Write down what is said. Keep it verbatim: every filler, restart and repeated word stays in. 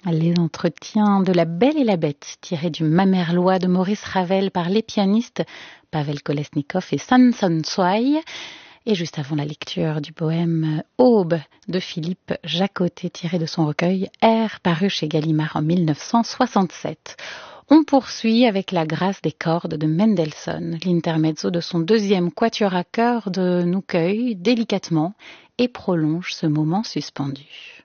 Les entretiens de La Belle et la Bête, tirés du Mamerlois de Maurice Ravel par les pianistes Pavel Kolesnikov et Samson Swai. Et juste avant la lecture du poème Aube de Philippe Jacotet, tiré de son recueil Air, paru chez Gallimard en mille neuf cent soixante-sept. On poursuit avec la grâce des cordes de Mendelssohn. L'intermezzo de son deuxième quatuor à chœur de nous cueille délicatement et prolonge ce moment suspendu.